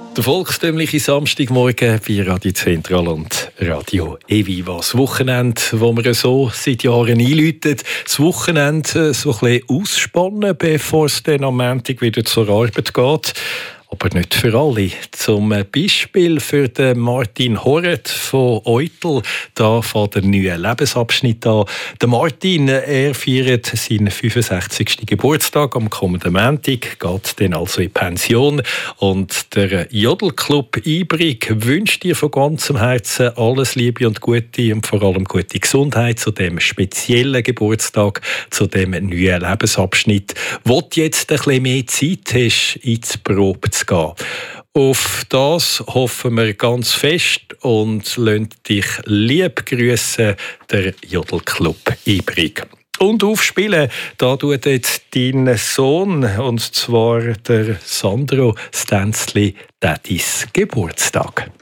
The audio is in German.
Der volkstümliche Samstagmorgen bei Radio Zentral und Radio Eviva. Das Wochenende, wo wir so seit Jahren einläuten. Das Wochenende so ein bisschen ausspannen, bevor es dann am Montag wieder zur Arbeit geht. Aber nicht für alle. Zum Beispiel für den Martin Horret von Eutel. Da fängt der neue Lebensabschnitt an. Der Martin, er feiert seinen 65. Geburtstag am kommenden Montag, geht dann also in Pension. Und der Jodelclub Ibrig wünscht dir von ganzem Herzen alles Liebe und Gute und vor allem gute Gesundheit zu dem speziellen Geburtstag, zu dem neuen Lebensabschnitt. Wo du jetzt ein bisschen mehr Zeit hast, ins Probe zu gehen. Auf das hoffen wir ganz fest und lassen dich lieb grüssen, der Jodelclub Ibrig. Und aufspielen, da tut jetzt dein Sohn, und zwar der Sandro Stänzli, Daddys Geburtstag.